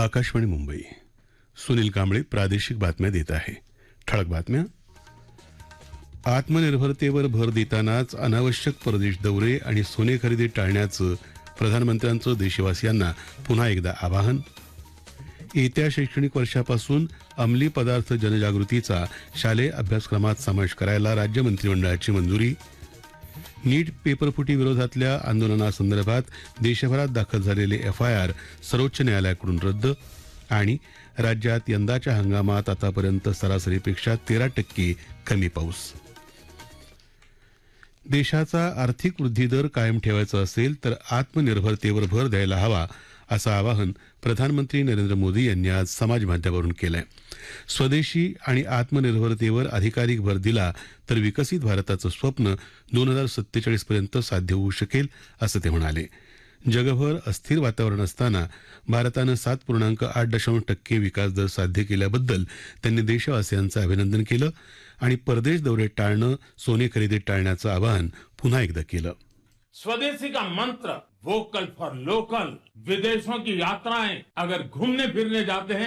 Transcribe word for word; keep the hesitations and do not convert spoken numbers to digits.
आकाशवाणी मुंबई. सुनील कांबळे प्रादेशिक बातम्या देत आहे. ठळक बातम्या. आत्मनिर्भरतेवर भर देतानाच अनावश्यक परदेश दौरे आणि सोने खरेदी टाळण्याचं प्रधानमंत्र्यांचं देशवासियांना पुन्हा एकदा आवाहन. येत्या शैक्षणिक वर्षापासून अंमली पदार्थ जनजागृतीचा शालेय अभ्यासक्रमात समावेश करायला राज्य मंत्रिमंडळाची मंजुरी. नीट पेपरफुटी विरोधातल्या आंदोलनासंदर्भात देशभरात दाखल झालेले एफ आय आर सर्वोच्च न्यायालयाकडून रद्द. आणि राज्यात यंदाच्या हंगामात आतापर्यंत सरासरीपेक्षा तेरा टक्के कमी पाऊस. देशाचा आर्थिक वृद्धी दर कायम ठेवायचा असेल तर आत्मनिर्भरतेवर भर द्यायला हवा असं आवाहन प्रधानमंत्री नरेंद्र मोदी यांनी आज समाजमाध्यमावरून केलं आहे. स्वदेशी आणि आत्मनिर्भरतेवर अधिकाधिक भर दिला तर विकसित भारताचं स्वप्न दोन हजार सत्तेचाळीस पर्यंत साध्य होऊ शकेल असं ते म्हणाले. जगभर अस्थिर वातावरण असताना भारतानं सात पूर्णांक आठ दशांश टक्के विकास दर साध्य केल्याबद्दल त्यांनी देशवासियांचं अभिनंदन केलं आणि परदेश दौरे टाळणं, सोने खरेदी टाळण्याचं आवाहन पुन्हा एकदा केलं. स्वदेशी का मंत्र वोकल फॉर लोकल. विदेशों की यात्राएं अगर घूमने फिरने जाते हैं